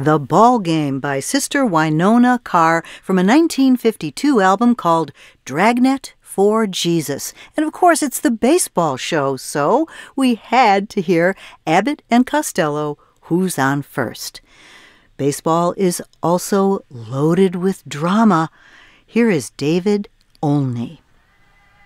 The Ball Game by Sister Wynona Carr from a 1952 album called Dragnet for Jesus. And of course, it's the baseball show, so we had to hear Abbott and Costello, Who's on First? Baseball is also loaded with drama. Here is David Olney.